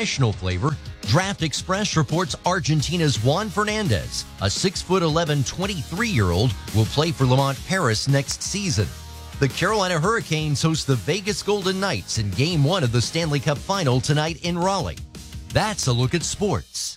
international flavor, Draft Express reports Argentina's Juan Fernandez, a 6'11", 23-year-old, will play for Lamont Paris next season. The Carolina Hurricanes host the Vegas Golden Knights in Game 1 of the Stanley Cup Final tonight in Raleigh. That's a look at sports.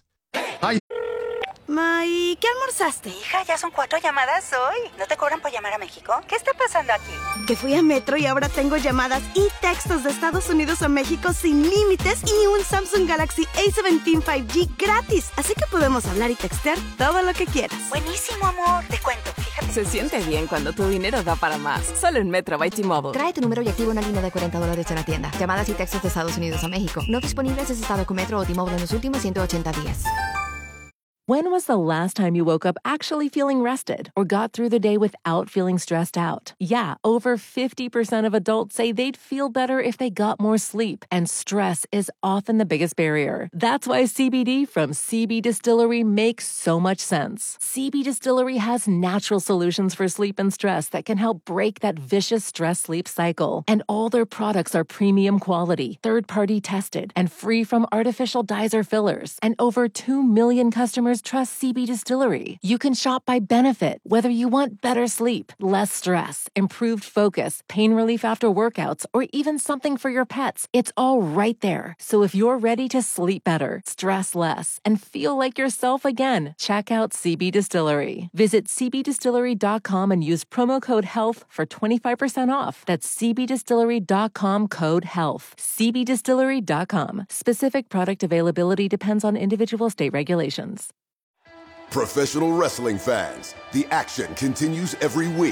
Ma, ¿y qué almorzaste? Hija, ya son 4 llamadas hoy. ¿No te cobran por llamar a México? ¿Qué está pasando aquí? Que fui a Metro y ahora tengo llamadas y textos de Estados Unidos a México sin límites y un Samsung Galaxy A17 5G gratis. Así que podemos hablar y textear todo lo que quieras. Buenísimo, amor. Te cuento, fíjate. Se siente bien cuando tu dinero da para más. Solo en Metro by T-Mobile. Trae tu número y activa una línea de $40 en la tienda. Llamadas y textos de Estados Unidos a México. No disponibles si estado con Metro o T-Mobile en los últimos 180 días. When was the last time you woke up actually feeling rested or got through the day without feeling stressed out? Yeah, over 50% of adults say they'd feel better if they got more sleep, and stress is often the biggest barrier. That's why CBD from CB Distillery makes so much sense. CB Distillery has natural solutions for sleep and stress that can help break that vicious stress-sleep cycle. And all their products are premium quality, third-party tested, and free from artificial dyes or fillers. And over 2 million customers trust CB Distillery. You can shop by benefit, whether you want better sleep, less stress, improved focus, pain relief after workouts, or even something for your pets. It's all right there. So if you're ready to sleep better, stress less, and feel like yourself again, check out CB Distillery. Visit cbdistillery.com and use promo code HEALTH for 25% off. That's cbdistillery.com code HEALTH. cbdistillery.com. Specific product availability depends on individual state regulations. Professional wrestling fans, the action continues every week.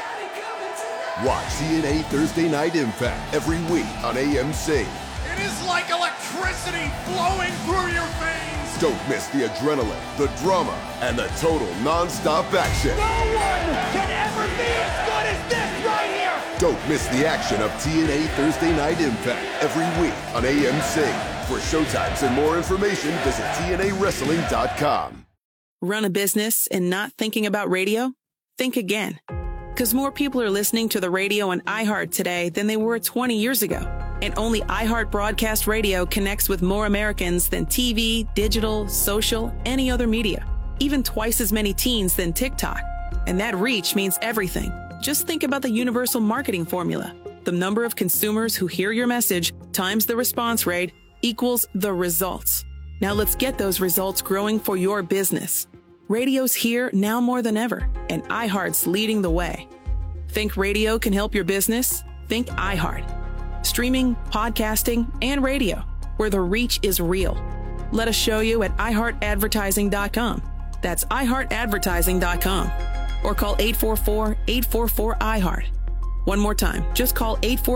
Watch TNA Thursday Night Impact every week on AMC. It is like electricity flowing through your veins. Don't miss the adrenaline, the drama, and the total non-stop action. No one can ever be as good as this right here. Don't miss the action of TNA Thursday Night Impact every week on AMC. For showtimes and more information, visit TNAWrestling.com. Run a business and not thinking about radio? Think again. Because more people are listening to the radio on iHeart today than they were 20 years ago. And only iHeart Broadcast Radio connects with more Americans than TV, digital, social, any other media. Even twice as many teens than TikTok. And that reach means everything. Just think about the universal marketing formula. The number of consumers who hear your message times the response rate equals the results. Now let's get those results growing for your business. Radio's here now more than ever, and iHeart's leading the way. Think radio can help your business? Think iHeart. Streaming, podcasting, and radio, where the reach is real. Let us show you at iHeartAdvertising.com. That's iHeartAdvertising.com. Or call 844-844-iHeart. One more time, just call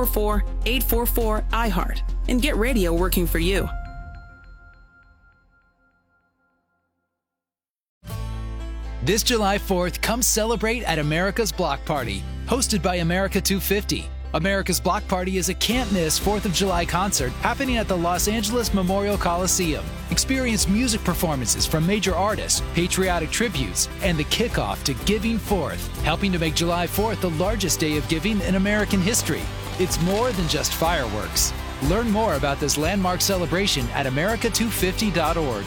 844-844-iHeart and get radio working for you. This July 4th, come celebrate at America's Block Party, hosted by America 250. America's Block Party is a can't-miss 4th of July concert happening at the Los Angeles Memorial Coliseum. Experience music performances from major artists, patriotic tributes, and the kickoff to Giving Forth, helping to make July 4th the largest day of giving in American history. It's more than just fireworks. Learn more about this landmark celebration at america250.org.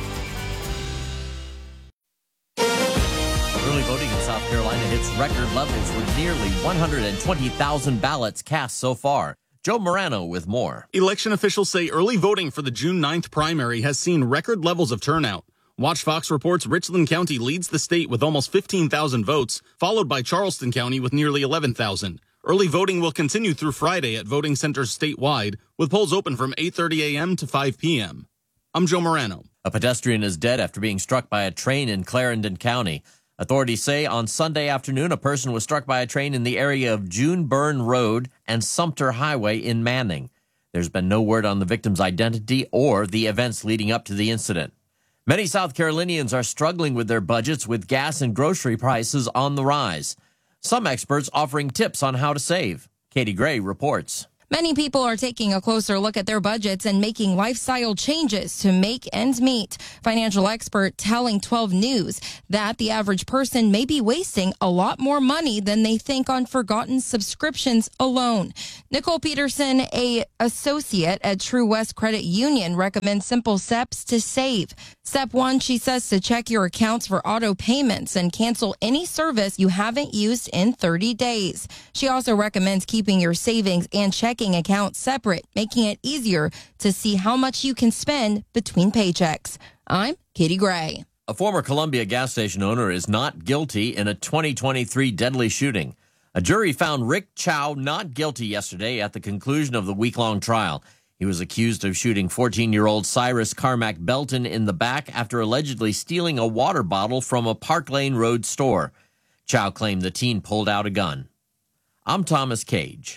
Early voting in South Carolina hits record levels with nearly 120,000 ballots cast so far. Joe Morano with more. Election officials say early voting for the June 9th primary has seen record levels of turnout. Watch Fox reports Richland County leads the state with almost 15,000 votes, followed by Charleston County with nearly 11,000. Early voting will continue through Friday at voting centers statewide, with polls open from 8:30 a.m. to 5 p.m. I'm Joe Morano. A pedestrian is dead after being struck by a train in Clarendon County. Authorities say on Sunday afternoon, a person was struck by a train in the area of June Burn Road and Sumter Highway in Manning. There's been no word on the victim's identity or the events leading up to the incident. Many South Carolinians are struggling with their budgets with gas and grocery prices on the rise. Some experts offering tips on how to save. Katie Gray reports. Many people are taking a closer look at their budgets and making lifestyle changes to make ends meet. Financial expert telling 12 News that the average person may be wasting a lot more money than they think on forgotten subscriptions alone. Nicole Peterson, a associate at True West Credit Union, recommends simple steps to save. Step 1, she says, to check your accounts for auto payments and cancel any service you haven't used in 30 days. She also recommends keeping your savings and checking accounts separate, making it easier to see how much you can spend between paychecks. I'm Katie Gray. A former Columbia gas station owner is not guilty in a 2023 deadly shooting. A jury found Rick Chow not guilty yesterday at the conclusion of the week-long trial. He was accused of shooting 14-year-old Cyrus Carmack Belton in the back after allegedly stealing a water bottle from a Park Lane Road store. Chow claimed the teen pulled out a gun. I'm Thomas Cage.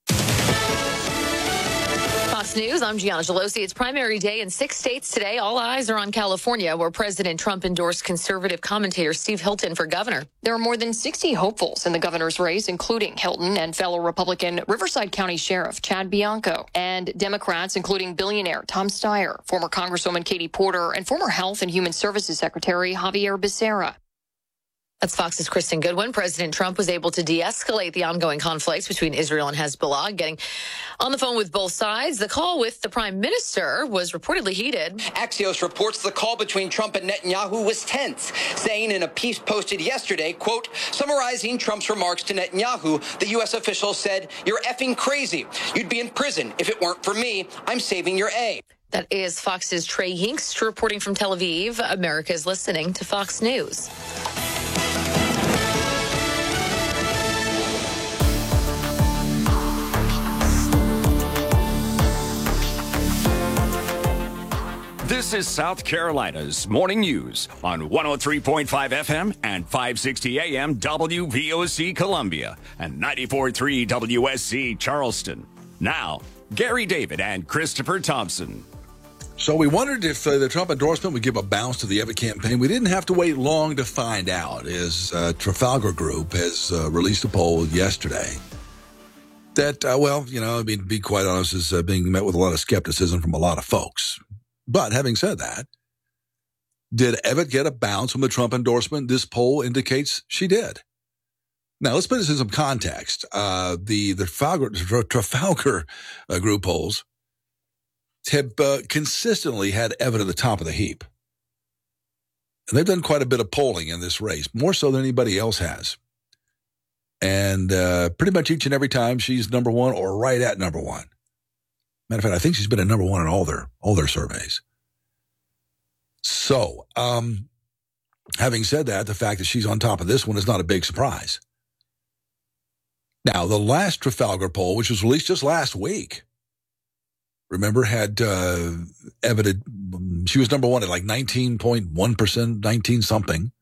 Fox News, I'm Gianna Gelosi. It's primary day in 6 states today. All eyes are on California, where President Trump endorsed conservative commentator Steve Hilton for governor. There are more than 60 hopefuls in the governor's race, including Hilton and fellow Republican Riverside County Sheriff Chad Bianco, and Democrats, including billionaire Tom Steyer, former Congresswoman Katie Porter, and former Health and Human Services Secretary Javier Becerra. That's Fox's Kristen Goodwin. President Trump was able to de-escalate the ongoing conflicts between Israel and Hezbollah, getting on the phone with both sides. The call with the prime minister was reportedly heated. Axios reports the call between Trump and Netanyahu was tense, saying in a piece posted yesterday, quote, summarizing Trump's remarks to Netanyahu, the U.S. official said, "You're effing crazy. You'd be in prison if it weren't for me. I'm saving your A." That is Fox's Trey Hinks reporting from Tel Aviv. America's listening to Fox News. This is South Carolina's Morning News on 103.5 FM and 560 AM WVOC Columbia and 94.3 WSC Charleston. Now, Gary David and Christopher Thompson. So we wondered if the Trump endorsement would give a bounce to the Evitt campaign. We didn't have to wait long to find out, as Trafalgar Group has released a poll yesterday that, be quite honest, is being met with a lot of skepticism from a lot of folks. But having said that, did Evitt get a bounce from the Trump endorsement? This poll indicates she did. Now, let's put this in some context. The Trafalgar Group polls have consistently had Evitt at the top of the heap. And they've done quite a bit of polling in this race, more so than anybody else has. And pretty much each and every time she's number one or right at number one. Matter of fact, I think she's been at number one in all their surveys. So, having said that, the fact that she's on top of this one is not a big surprise. Now, the last Trafalgar poll, which was released just last week, remember, had Evitt, she was number one at like 19.1%, 19 something.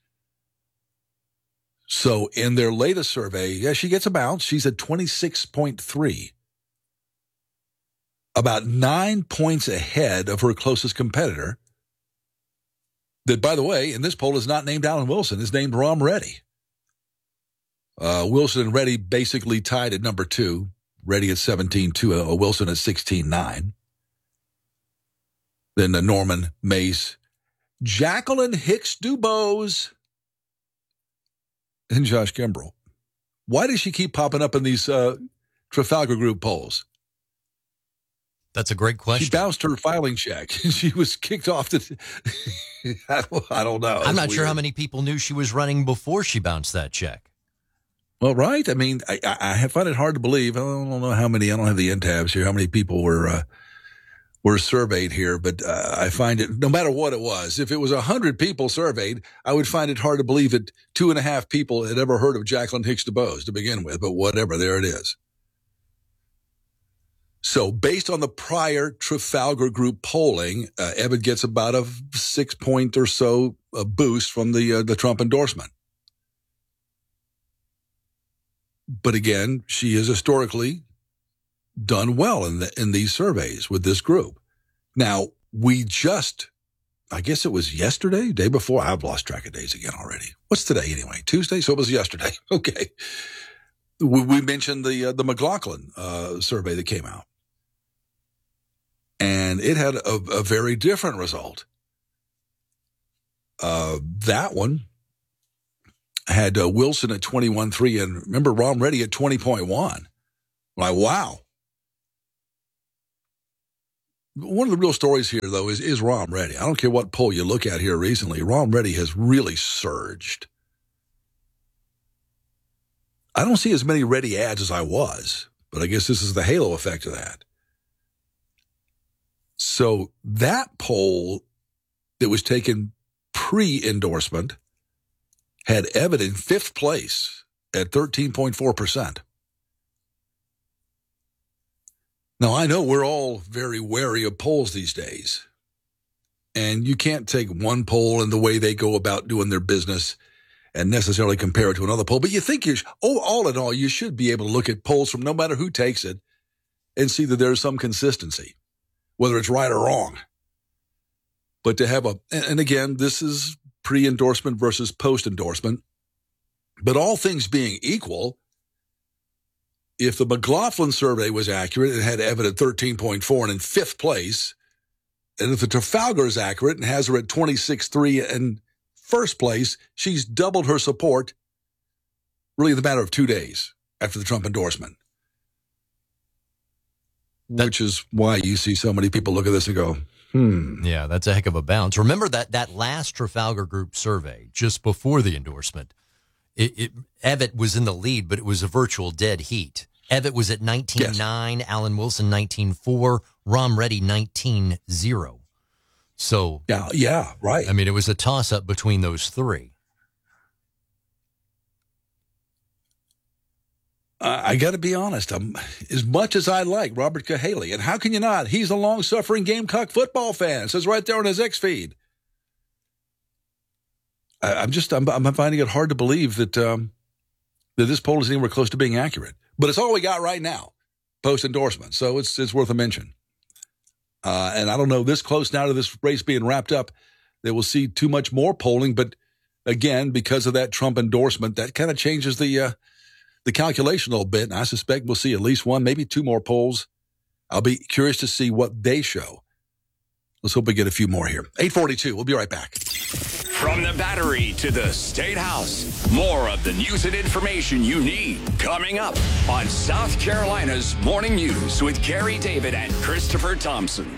So in their latest survey, she gets a bounce. She's at 26.3. About 9 points ahead of her closest competitor that, by the way, in this poll is not named Alan Wilson, is named Ram Reddy. Wilson and Reddy basically tied at number two, Reddy at 17.2, Wilson at 16.9. Then Norman Mace, Jacqueline Hicks Dubose, and Josh Kimbrell. Why does she keep popping up in these Trafalgar Group polls? That's a great question. She bounced her filing check. She was kicked off the... I don't know. I'm not sure how many people knew she was running before she bounced that check. Well, right. I mean, I find it hard to believe. I don't know how many. I don't have the end tabs here. How many people were surveyed here? But I find it, no matter what it was, if it was 100 people surveyed, I would find it hard to believe that 2.5 people had ever heard of Jacqueline Hicks DuBose to begin with. But whatever, there it is. So based on the prior Trafalgar Group polling, Evitt gets about a 6 point or so boost from the Trump endorsement. But again, she has historically done well in these surveys with this group. Now, we just, I guess it was yesterday, day before. I've lost track of days again already. What's today anyway? Tuesday? So it was yesterday. Okay. We mentioned the McLaughlin survey that came out. And it had a very different result. That one had Wilson at 21.3 and remember Rom Reddy at 20.1. Like, wow. One of the real stories here, though, is Rom Reddy. I don't care what poll you look at here recently. Rom Reddy has really surged. I don't see as many Reddy ads as I was, but I guess this is the halo effect of that. So that poll that was taken pre-endorsement had Evan in 5th place at 13.4%. Now, I know we're all very wary of polls these days, and you can't take one poll and the way they go about doing their business and necessarily compare it to another poll, but you think all in all, you should be able to look at polls from no matter who takes it and see that there's some consistency, whether it's right or wrong. But to have and again, this is pre-endorsement versus post-endorsement, but all things being equal, if the McLaughlin survey was accurate, it had Evan at 13.4 and in 5th place, and if the Trafalgar is accurate and has her at 26.3 and first place, she's doubled her support really in the matter of 2 days after the Trump endorsement. Which is why you see so many people look at this and go, Yeah, that's a heck of a bounce. Remember that last Trafalgar Group survey just before the endorsement, Evatt was in the lead, but it was a virtual dead heat. Evatt was at 19.9, yes. Alan Wilson 19.4, Rom Reddy 19.0. So yeah, right. I mean, it was a toss-up between those three. I got to be honest. As much as I like Robert Cahaly, and how can you not? He's a long-suffering Gamecock football fan. It says right there on his X feed. I'm finding it hard to believe that that this poll is anywhere close to being accurate. But it's all we got right now, post-endorsement. So it's worth a mention. And I don't know, this close now to this race being wrapped up, that we'll see too much more polling. But again, because of that Trump endorsement, that kind of changes the calculation a little bit. And I suspect we'll see at least one, maybe two more polls. I'll be curious to see what they show. Let's hope we get a few more here. 8:42. We'll be right back. From the Battery to the State House, more of the news and information you need coming up on South Carolina's Morning News with Gary David and Christopher Thompson.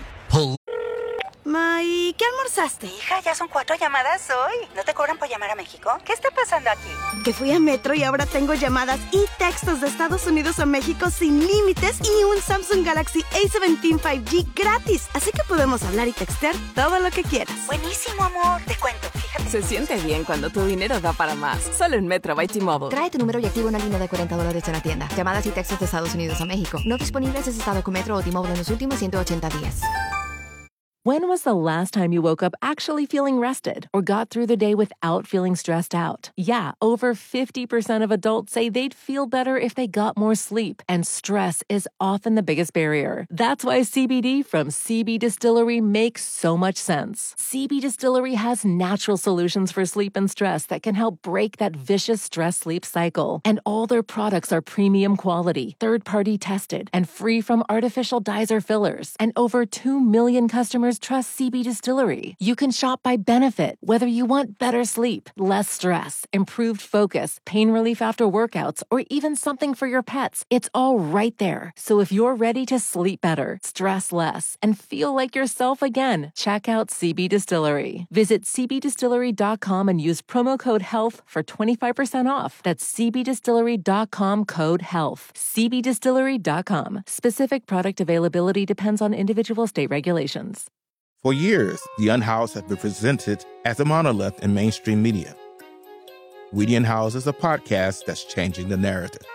May, ¿qué almorzaste? Hija, ya son 4 llamadas hoy. ¿No te cobran por llamar a México? ¿Qué está pasando aquí? Que fui a Metro y ahora tengo llamadas y textos de Estados Unidos a México sin límites y un Samsung Galaxy A17 5G gratis. Así que podemos hablar y textear todo lo que quieras. Buenísimo, amor. Te cuento, fíjate. Se siente bien cuando tu dinero da para más. Solo en Metro by T-Mobile. Trae tu número y activa una línea de $40 en la tienda. Llamadas y textos de Estados Unidos a México. No disponibles si estado con Metro o T-Mobile en los últimos 180 días. When was the last time you woke up actually feeling rested or got through the day without feeling stressed out? Yeah, over 50% of adults say they'd feel better if they got more sleep, and stress is often the biggest barrier. That's why CBD from CB Distillery makes so much sense. CB Distillery has natural solutions for sleep and stress that can help break that vicious stress-sleep cycle. And all their products are premium quality, third-party tested, and free from artificial dyes or fillers. And over 2 million customers trust CB Distillery. You can shop by benefit, whether you want better sleep, less stress, improved focus, pain relief after workouts, or even something for your pets. It's all right there. So if you're ready to sleep better, stress less, and feel like yourself again, check out CB Distillery. Visit cbdistillery.com and use promo code HEALTH for 25% off. That's cbdistillery.com code HEALTH. cbdistillery.com. Specific product availability depends on individual state regulations. For years, the Unhoused have been presented as a monolith in mainstream media. We the Unhoused is a podcast that's changing the narrative.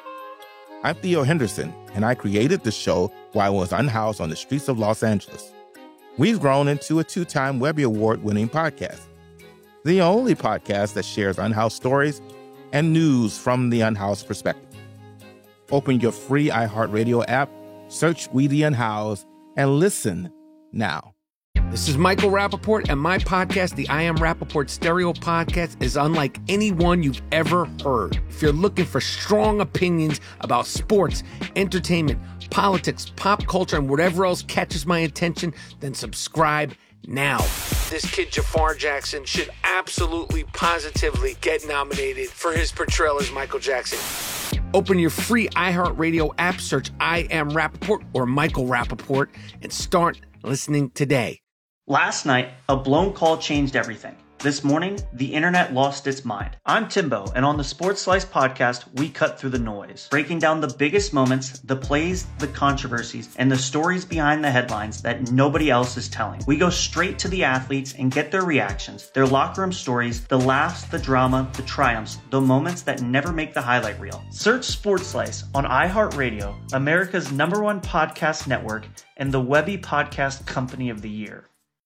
I'm Theo Henderson, and I created the show while I was unhoused on the streets of Los Angeles. We've grown into a 2-time Webby Award-winning podcast, the only podcast that shares unhoused stories and news from the unhoused perspective. Open your free iHeartRadio app, search We the Unhoused, and listen now. This is Michael Rappaport, and my podcast, the I Am Rappaport Stereo Podcast, is unlike any one you've ever heard. If you're looking for strong opinions about sports, entertainment, politics, pop culture, and whatever else catches my attention, then subscribe now. This kid Jafar Jackson should absolutely, positively get nominated for his portrayal as Michael Jackson. Open your free iHeartRadio app, search I Am Rappaport or Michael Rappaport, and start listening today. Last night, a blown call changed everything. This morning, the internet lost its mind. I'm Timbo, and on the Sports Slice podcast, we cut through the noise, breaking down the biggest moments, the plays, the controversies, and the stories behind the headlines that nobody else is telling. We go straight to the athletes and get their reactions, their locker room stories, the laughs, the drama, the triumphs, the moments that never make the highlight reel. Search Sports Slice on iHeartRadio, America's #1 podcast network, and the Webby Podcast Company of the Year.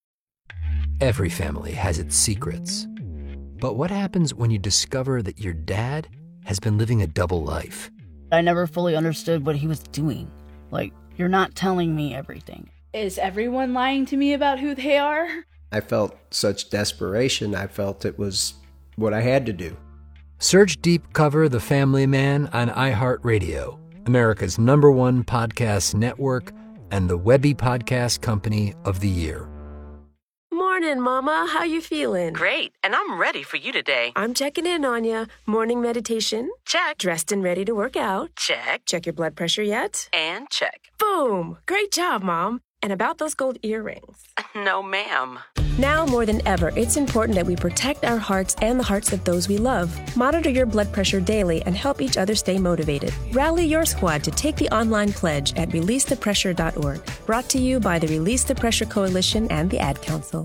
Every family has its secrets. But what happens when you discover that your dad has been living a double life? I never fully understood what he was doing. Like, you're not telling me everything. Is everyone lying to me about who they are? I felt such desperation. I felt it was what I had to do. Search Deep Cover The Family Man on iHeartRadio, America's #1 podcast network, and the Webby Podcast Company of the Year. Morning, Mama. How you feeling? Great, and I'm ready for you today. I'm checking in on you. Morning meditation? Check. Dressed and ready to work out? Check. Check your blood pressure yet? And check. Boom! Great job, Mom. And about those gold earrings? No, ma'am. Now more than ever, it's important that we protect our hearts and the hearts of those we love. Monitor your blood pressure daily and help each other stay motivated. Rally your squad to take the online pledge at releasethepressure.org. Brought to you by the Release the Pressure Coalition and the Ad Council.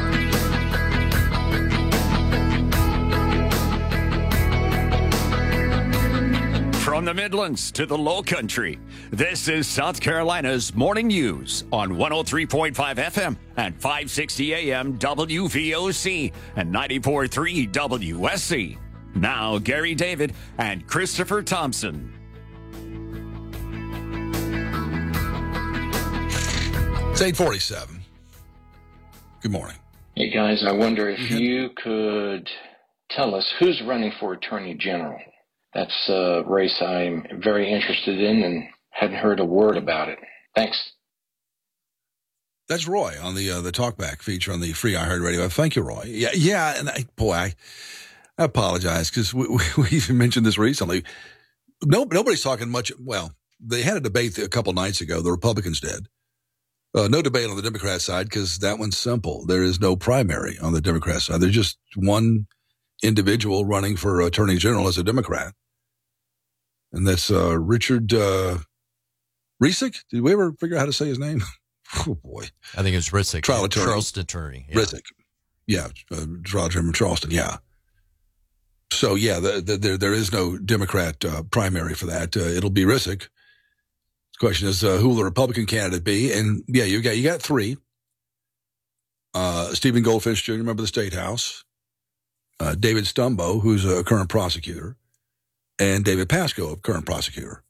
From the Midlands to the Low Country, this is South Carolina's Morning News on 103.5 FM and 560 AM WVOC and 94.3 WSC. Now, Gary David and Christopher Thompson. It's 8:47. Good morning. Hey, guys, I wonder if you could tell us who's running for Attorney General. That's a race I'm very interested in and hadn't heard a word about it. Thanks. That's Roy on the Talkback feature on the free iHeartRadio. Thank you, Roy. Yeah, and I apologize because we even mentioned this recently. Nobody's talking much. Well, they had a debate a couple nights ago. The Republicans did. No debate on the Democrat side because that one's simple. There is no primary on the Democrat side. There's just one individual running for Attorney General as a Democrat. And that's Richard Riesick. Did we ever figure out how to say his name? Oh, boy. I think it's Riesick. Trial attorney. Charleston attorney. Yeah. Riesick. Yeah, trial attorney from Charleston, yeah. So, yeah, there is no Democrat primary for that. It'll be Riesick. The question is, who will the Republican candidate be? And, yeah, you got three. Stephen Goldfinch Jr., member of the State House. David Stumbo, who's a current prosecutor. And David Pasco, a current prosecutor.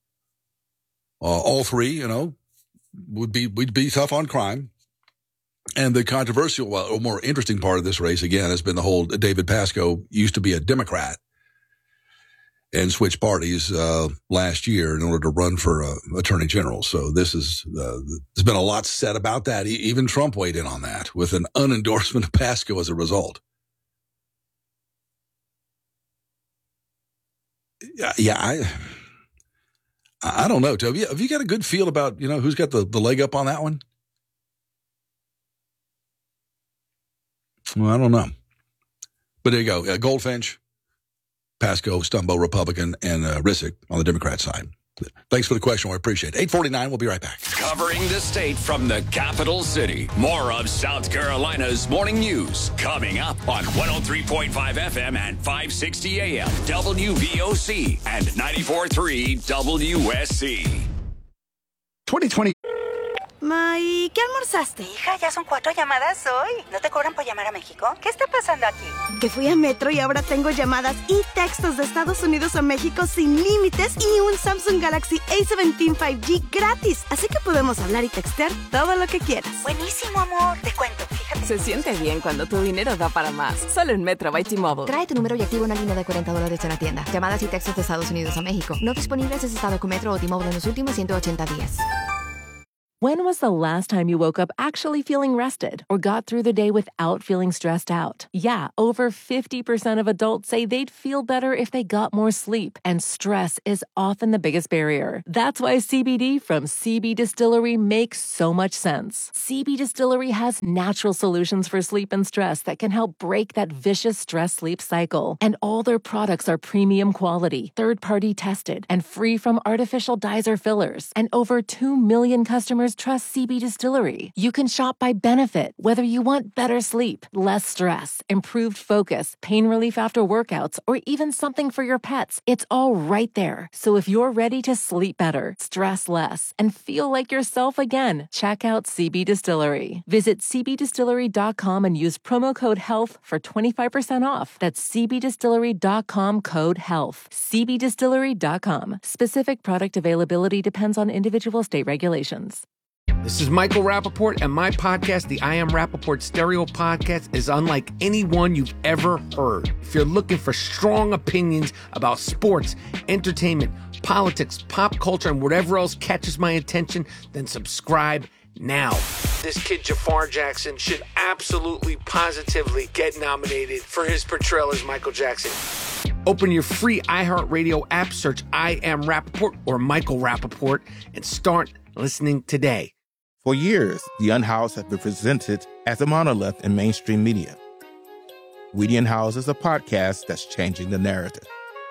All three, would be tough on crime. And the controversial, or more interesting part of this race, again, has been the whole David Pasco used to be a Democrat and switched parties last year in order to run for Attorney General. So there's been a lot said about that. Even Trump weighed in on that with an unendorsement of Pasco as a result. Yeah, I don't know. Have you got a good feel about, who's got the leg up on that one? Well, I don't know. But there you go. Goldfinch, Pasco, Stumbo, Republican, and Riesick on the Democrat side. Thanks for the question. We appreciate it. 8:49. We'll be right back. Covering the state from the capital city. More of South Carolina's Morning News coming up on 103.5 FM and 560 AM WVOC and 94.3 WSC. 2020. Ma, ¿y qué almorzaste? Hija, ya son 4 llamadas hoy. ¿No te cobran por llamar a México? ¿Qué está pasando aquí? Que fui a Metro y ahora tengo llamadas y textos de Estados Unidos a México sin límites y un Samsung Galaxy A17 5G gratis. Así que podemos hablar y textear todo lo que quieras. Buenísimo, amor. Te cuento, fíjate. Se siente bien cuando tu dinero da para más. Solo en Metro by T-Mobile. Trae tu número y activa una línea de $40 en la tienda. Llamadas y textos de Estados Unidos a México. No disponibles si estado con Metro o T-Mobile en los últimos 180 días. When was the last time you woke up actually feeling rested or got through the day without feeling stressed out? Yeah, over 50% of adults say they'd feel better if they got more sleep, and stress is often the biggest barrier. That's why CBD from CB Distillery makes so much sense. CB Distillery has natural solutions for sleep and stress that can help break that vicious stress-sleep cycle. And all their products are premium quality, third-party tested, and free from artificial dyes or fillers. And over 2 million customers trust CB Distillery. You can shop by benefit, whether you want better sleep, less stress, improved focus, pain relief after workouts, or even something for your pets. It's all right there. So if you're ready to sleep better, stress less, and feel like yourself again, check out CB Distillery. Visit cbdistillery.com and use promo code HEALTH for 25% off. That's cbdistillery.com code HEALTH. cbdistillery.com. Specific product availability depends on individual state regulations. This is Michael Rappaport, and my podcast, the I Am Rappaport Stereo Podcast, is unlike anyone you've ever heard. If you're looking for strong opinions about sports, entertainment, politics, pop culture, and whatever else catches my attention, then subscribe now. This kid, Jafar Jackson, should absolutely, positively get nominated for his portrayal as Michael Jackson. Open your free iHeartRadio app, search I Am Rappaport or Michael Rappaport, and start listening today. For years, The Unhoused has been presented as a monolith in mainstream media. We the Unhoused is a podcast that's changing the narrative.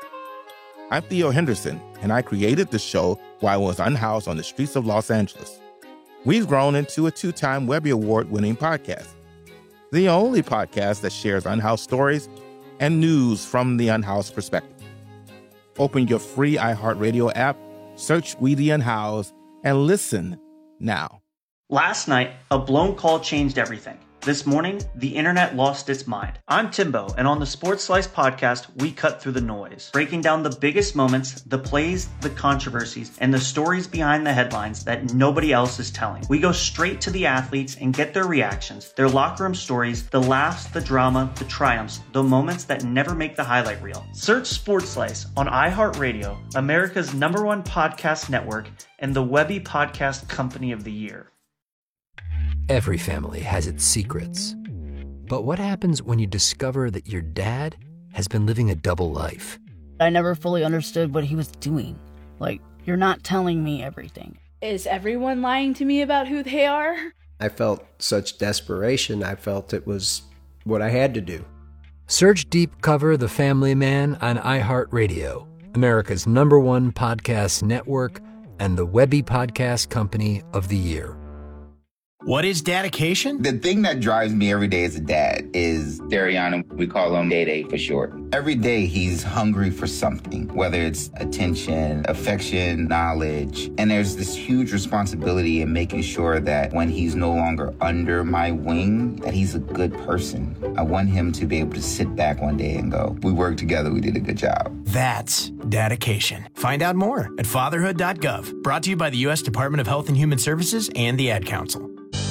I'm Theo Henderson, and I created the show while I was unhoused on the streets of Los Angeles. We've grown into a 2-time Webby Award-winning podcast, the only podcast that shares unhoused stories and news from the unhoused perspective. Open your free iHeartRadio app, search We the Unhoused, and listen now. Last night, a blown call changed everything. This morning, the internet lost its mind. I'm Timbo, and on the Sports Slice podcast, we cut through the noise, breaking down the biggest moments, the plays, the controversies, and the stories behind the headlines that nobody else is telling. We go straight to the athletes and get their reactions, their locker room stories, the laughs, the drama, the triumphs, the moments that never make the highlight reel. Search Sports Slice on iHeartRadio, America's #1 podcast network, and the Webby Podcast Company of the Year. Every family has its secrets. But what happens when you discover that your dad has been living a double life? I never fully understood what he was doing. Like, you're not telling me everything. Is everyone lying to me about who they are? I felt such desperation, I felt it was what I had to do. Search Deep Cover The Family Man on iHeartRadio, America's #1 podcast network, and the Webby Podcast Company of the Year. What is dedication? The thing that drives me every day as a dad is Dariana. We call him Day-Day for short. Every day he's hungry for something, whether it's attention, affection, knowledge. And there's this huge responsibility in making sure that when he's no longer under my wing, that he's a good person. I want him to be able to sit back one day and go, we worked together, we did a good job. That's dedication. Find out more at fatherhood.gov. Brought to you by the U.S. Department of Health and Human Services and the Ad Council.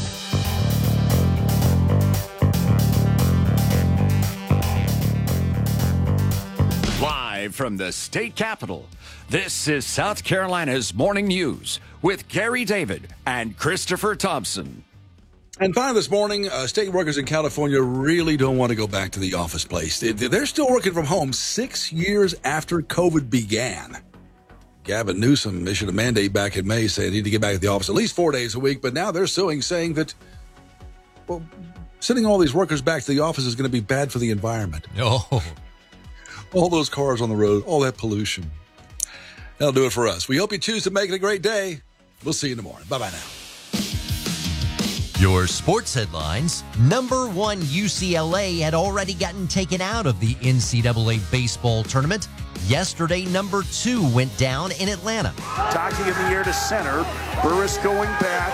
Live from the state capitol, this is South Carolina's Morning News with Gary David and Christopher Thompson. And finally this morning, state workers in California really don't want to go back to the office place. They're still working from home 6 years after COVID began. Gavin Newsom issued a mandate back in May saying they need to get back to the office at least 4 days a week, but now they're suing, saying that, well, sending all these workers back to the office is going to be bad for the environment. No. All those cars on the road, all that pollution. That'll do it for us. We hope you choose to make it a great day. We'll see you in the morning. Bye-bye now. Your sports headlines. #1 UCLA had already gotten taken out of the NCAA baseball tournament. Yesterday, number 2 went down in Atlanta. Taki in the air to center. Burris going back.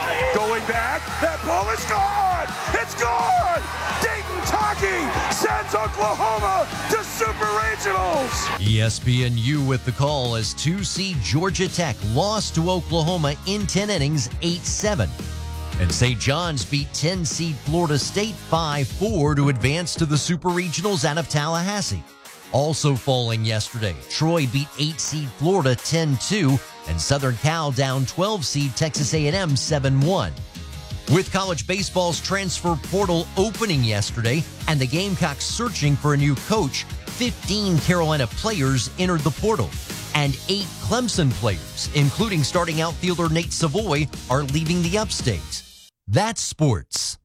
That ball is gone. It's gone. Dayton Taki sends Oklahoma to Super Regionals. ESPNU with the call as 2-seed Georgia Tech lost to Oklahoma in 10 innings, 8-7. And St. John's beat 10-seed Florida State 5-4 to advance to the Super Regionals out of Tallahassee. Also falling yesterday, Troy beat 8-seed Florida 10-2, and Southern Cal down 12-seed Texas A&M 7-1. With college baseball's transfer portal opening yesterday and the Gamecocks searching for a new coach, 15 Carolina players entered the portal, and 8 Clemson players, including starting outfielder Nate Savoy, are leaving the upstate. That's sports.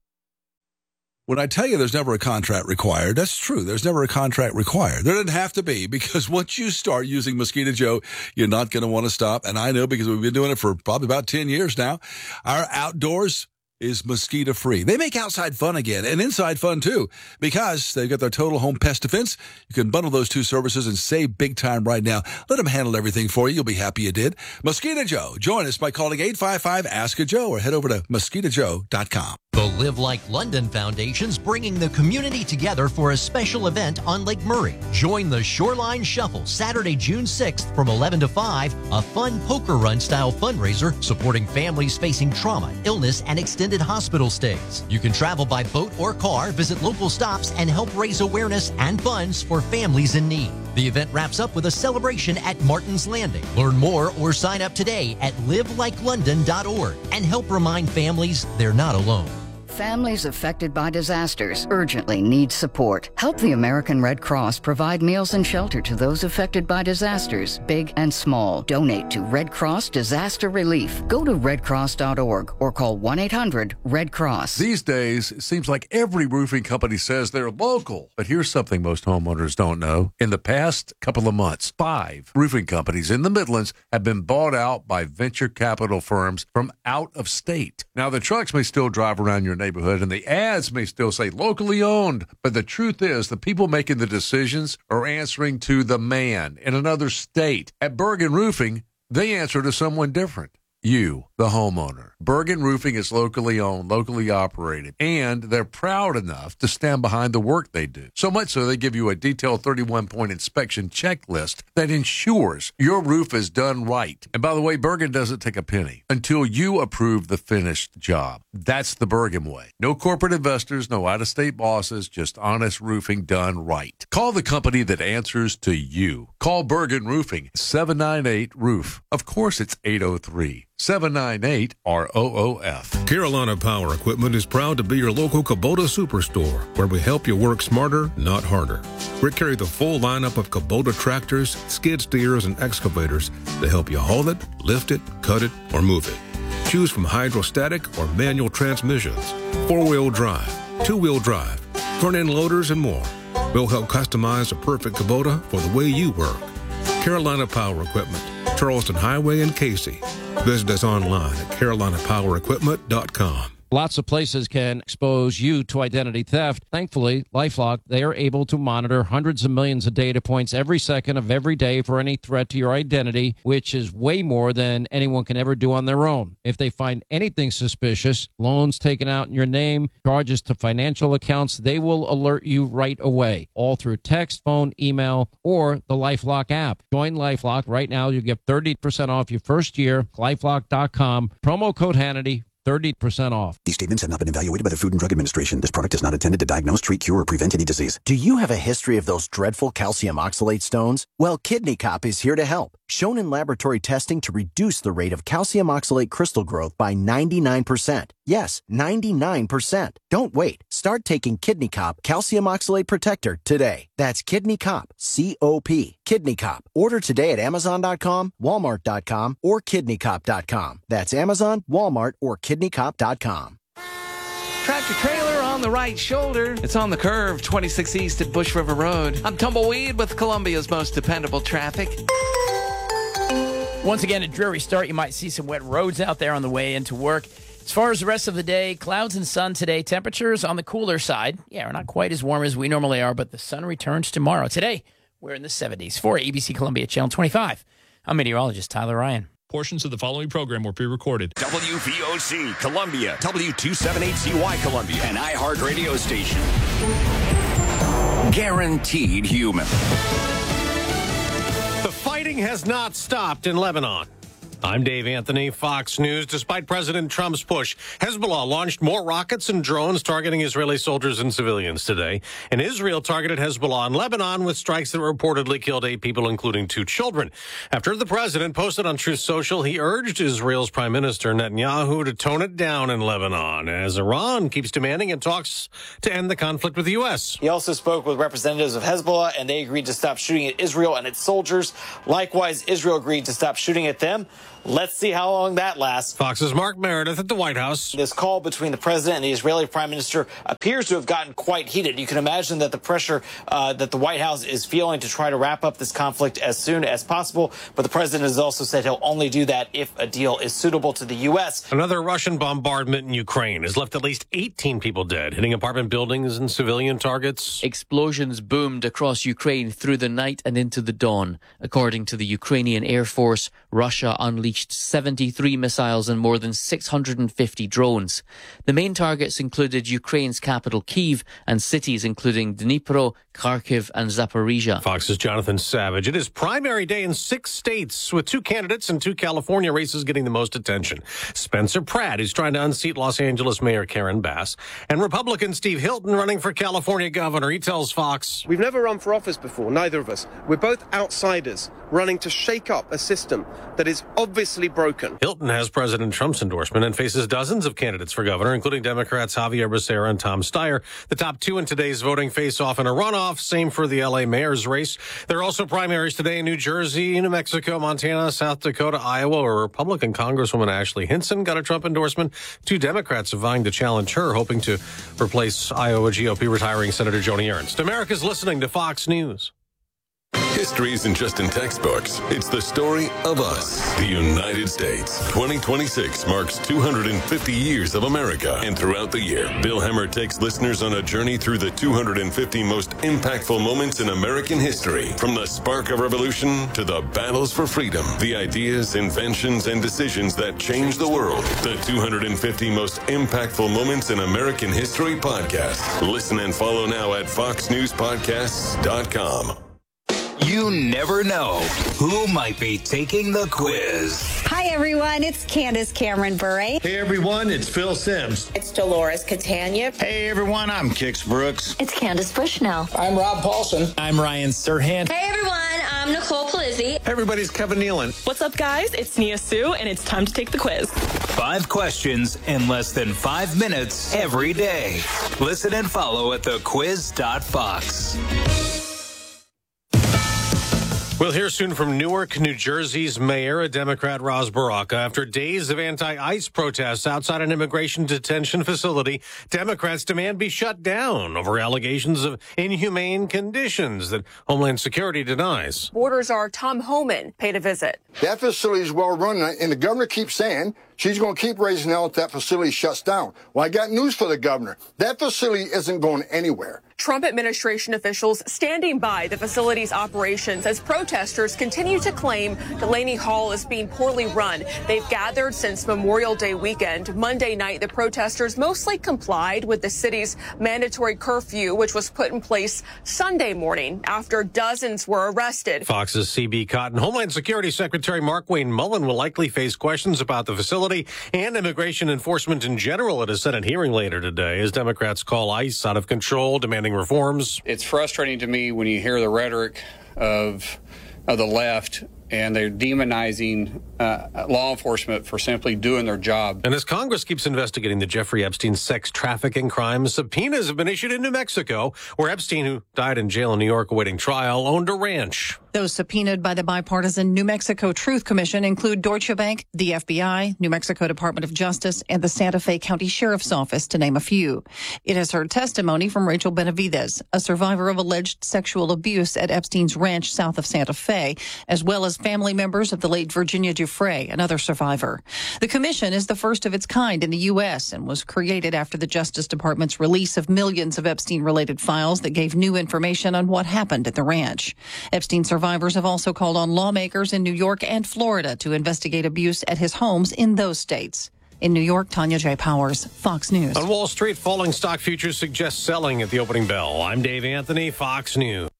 When I tell you there's never a contract required, that's true. There's never a contract required. There doesn't have to be, because once you start using Mosquito Joe, you're not going to want to stop. And I know, because we've been doing it for probably about 10 years now. Our outdoors is mosquito free. They make outside fun again, and inside fun too, because they've got their total home pest defense. You can bundle those two services and save big time right now. Let them handle everything for you. You'll be happy you did. Mosquito Joe. Join us by calling 855-ASK-A-JOE or head over to mosquitojoe.com. The Live Like London Foundation's bringing the community together for a special event on Lake Murray. Join the Shoreline Shuffle Saturday, June 6th from 11 to 5, a fun poker run style fundraiser supporting families facing trauma, illness, and extended hospital stays. You can travel by boat or car, visit local stops, and help raise awareness and funds for families in need. The event wraps up with a celebration at Martin's Landing. Learn more or sign up today at livelikeLondon.org and help remind families they're not alone. Families affected by disasters urgently need support. Help the American Red Cross provide meals and shelter to those affected by disasters, big and small. Donate to Red Cross Disaster Relief. Go to redcross.org or call 1-800-RED-CROSS. These days, it seems like every roofing company says they're local. But here's something most homeowners don't know. In the past couple of months, 5 roofing companies in the Midlands have been bought out by venture capital firms from out of state. Now, the trucks may still drive around your neighborhood and the ads may still say locally owned, but the truth is the people making the decisions are answering to the man in another state. At Bergen Roofing, they answer to someone different. You, the homeowner. Bergen Roofing is locally owned, locally operated, and they're proud enough to stand behind the work they do. So much so they give you a detailed 31-point inspection checklist that ensures your roof is done right. And by the way, Bergen doesn't take a penny until you approve the finished job. That's the Bergen way. No corporate investors, no out-of-state bosses, just honest roofing done right. Call the company that answers to you. Call Bergen Roofing, 798-ROOF. Of course, it's 803. 798-ROOF. Carolina Power Equipment is proud to be your local Kubota superstore, where we help you work smarter, not harder. We carry the full lineup of Kubota tractors, skid steers, and excavators to help you haul it, lift it, cut it, or move it. Choose from hydrostatic or manual transmissions, 4-wheel drive, 2-wheel drive, front-end loaders, and more. We'll help customize a perfect Kubota for the way you work. Carolina Power Equipment, Charleston Highway in Casey. Visit us online at carolinapowerequipment.com. Lots of places can expose you to identity theft. Thankfully, LifeLock, they are able to monitor hundreds of millions of data points every second of every day for any threat to your identity, which is way more than anyone can ever do on their own. If they find anything suspicious, loans taken out in your name, charges to financial accounts, they will alert you right away, all through text, phone, email, or the LifeLock app. Join LifeLock right now. You get 30% off your first year. LifeLock.com. Promo code Hannity. 30% off. These statements have not been evaluated by the Food and Drug Administration. This product is not intended to diagnose, treat, cure, or prevent any disease. Do you have a history of those dreadful calcium oxalate stones? Well, Kidney Cop is here to help. Shown in laboratory testing to reduce the rate of calcium oxalate crystal growth by 99%. Yes, 99%. Don't wait. Start taking Kidney Cop Calcium Oxalate Protector today. That's Kidney Cop, C-O-P, Kidney Cop. Order today at Amazon.com, Walmart.com, or KidneyCop.com. That's Amazon, Walmart, or KidneyCop.com. Tractor trailer on the right shoulder. It's on the curve, 26 East at Bush River Road. I'm Tumbleweed with Columbia's most dependable traffic. Once again, a dreary start. You might see some wet roads out there on the way into work. As far as the rest of the day, clouds and sun today. Temperatures on the cooler side. Yeah, we're not quite as warm as we normally are, but the sun returns tomorrow. Today, We're in the 70s for ABC Columbia Channel 25. I'm meteorologist Tyler Ryan. Portions of the following program were pre-recorded. WVOC Columbia, W278CY Columbia, an iHeart radio station. Guaranteed human. The fighting has not stopped in Lebanon. I'm Dave Anthony, Fox News. Despite President Trump's push, Hezbollah launched more rockets and drones targeting Israeli soldiers and civilians today. And Israel targeted Hezbollah in Lebanon with strikes that reportedly killed 8 people, including 2 children. After the president posted on Truth Social, he urged Israel's Prime Minister Netanyahu to tone it down in Lebanon, as Iran keeps demanding in talks to end the conflict with the U.S. He also spoke with representatives of Hezbollah, and they agreed to stop shooting at Israel and its soldiers. Likewise, Israel agreed to stop shooting at them. Let's see how long that lasts. Fox's Mark Meredith at the White House. This call between the president and the Israeli prime minister appears to have gotten quite heated. You can imagine that the pressure that the White House is feeling to try to wrap up this conflict as soon as possible. But the president has also said he'll only do that if a deal is suitable to the U.S. Another Russian bombardment in Ukraine has left at least 18 people dead, hitting apartment buildings and civilian targets. Explosions boomed across Ukraine through the night and into the dawn. According to the Ukrainian Air Force, Russia unleashed 73 missiles and more than 650 drones. The main targets included Ukraine's capital Kyiv and cities including Dnipro, Kharkiv and Zaporizhia. Fox's Jonathan Savage. It is primary day in 6 states, with 2 candidates and 2 California races getting the most attention. Spencer Pratt is trying to unseat Los Angeles Mayor Karen Bass, and Republican Steve Hilton running for California governor. He tells Fox, "We've never run for office before, neither of us. We're both outsiders running to shake up a system that is obviously broken." Hilton has President Trump's endorsement and faces dozens of candidates for governor, including Democrats Javier Becerra and Tom Steyer. The top 2 in today's voting face off in a runoff. Same for the L.A. mayor's race. There are also primaries today in New Jersey, New Mexico, Montana, South Dakota, Iowa, where Republican Congresswoman Ashley Hinson got a Trump endorsement. 2 Democrats are vying to challenge her, hoping to replace Iowa GOP retiring Senator Joni Ernst. America's listening to Fox News. History isn't just in textbooks. It's the story of us, the United States. 2026 marks 250 years of America. And throughout the year, Bill Hemmer takes listeners on a journey through the 250 most impactful moments in American history. From the spark of revolution to the battles for freedom, the ideas, inventions, and decisions that changed the world. The 250 most impactful moments in American history podcast. Listen and follow now at foxnewspodcasts.com. You never know who might be taking the quiz. Hi, everyone. It's Candace Cameron Bure. Hey, everyone. It's Phil Sims. It's Dolores Catania. Hey, everyone. I'm Kix Brooks. It's Candace Bushnell. I'm Rob Paulson. I'm Ryan Serhant. Hey, everyone. I'm Nicole Palizzi. Everybody's Kevin Nealon. What's up, guys? It's Nia Sue, and it's time to take the quiz. 5 questions in less than 5 minutes every day. Listen and follow at thequiz.fox. We'll hear soon from Newark, New Jersey's mayor, a Democrat, Ras Baraka. After days of anti-ICE protests outside an immigration detention facility, Democrats demand be shut down over allegations of inhumane conditions that Homeland Security denies. Border Czar Tom Homan paid a visit. That facility is well run, and the governor keeps saying she's going to keep raising hell if that facility shuts down. Well, I got news for the governor. That facility isn't going anywhere. Trump administration officials standing by the facility's operations as protesters continue to claim Delaney Hall is being poorly run. They've gathered since Memorial Day weekend. Monday night, the protesters mostly complied with the city's mandatory curfew, which was put in place Sunday morning after dozens were arrested. Fox's CB Cotton. Homeland Security Secretary Mark Wayne Mullen will likely face questions about the facility and immigration enforcement in general at a Senate hearing later today as Democrats call ICE out of control, demanding reforms. It's frustrating to me when you hear the rhetoric of the left and they're demonizing law enforcement for simply doing their job. And as Congress keeps investigating the Jeffrey Epstein sex trafficking crimes, subpoenas have been issued in New Mexico, where Epstein, who died in jail in New York awaiting trial, owned a ranch. Those subpoenaed by the bipartisan New Mexico Truth Commission include Deutsche Bank, the FBI, New Mexico Department of Justice, and the Santa Fe County Sheriff's Office, to name a few. It has heard testimony from Rachel Benavides, a survivor of alleged sexual abuse at Epstein's ranch south of Santa Fe, as well as family members of the late Virginia Giuffre, another survivor. The commission is the first of its kind in the U.S. and was created after the Justice Department's release of millions of Epstein-related files that gave new information on what happened at the ranch. Epstein survivors have also called on lawmakers in New York and Florida to investigate abuse at his homes in those states. In New York, Tanya J. Powers, Fox News. On Wall Street, falling stock futures suggest selling at the opening bell. I'm Dave Anthony, Fox News.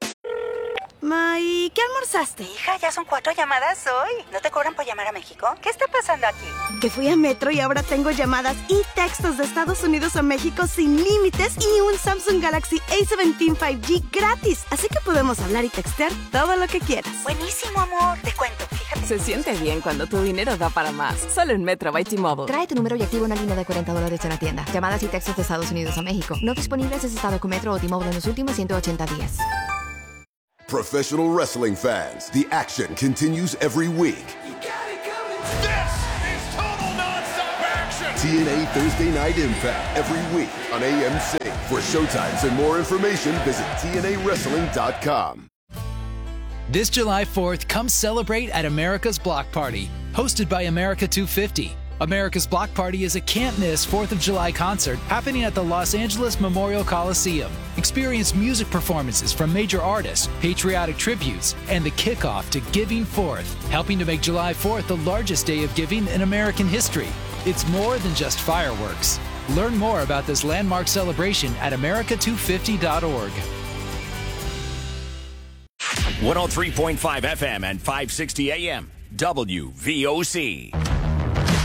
May, ¿qué almorzaste? Hija, ya son 4 llamadas hoy. ¿No te cobran por llamar a México? ¿Qué está pasando aquí? Que fui a Metro y ahora tengo llamadas y textos de Estados Unidos a México sin límites y un Samsung Galaxy A17 5G gratis. Así que podemos hablar y textear todo lo que quieras. Buenísimo, amor. Te cuento, fíjate. Se siente bien cuando tu dinero da para más. Solo en Metro by T-Mobile. Trae tu número y activa una línea de $40 en la tienda. Llamadas y textos de Estados Unidos a México. No disponibles en estado con Metro o T-Mobile en los últimos 180 días. Professional wrestling fans, the action continues every week. This is total non-stop action! TNA Thursday Night Impact every week on AMC. For showtimes and more information, visit TNAWrestling.com. This July 4th, come celebrate at America's Block Party, hosted by America 250. America's Block Party is a can't-miss 4th of July concert happening at the Los Angeles Memorial Coliseum. Experience music performances from major artists, patriotic tributes, and the kickoff to Giving Forth, helping to make July 4th the largest day of giving in American history. It's more than just fireworks. Learn more about this landmark celebration at america250.org. 103.5 FM and 560 AM, WVOC.